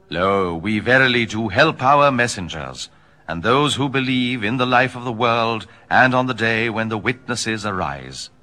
Lo, we verily do help our messengers, and those who believe in the life of the world, and on the day when the witnesses arise.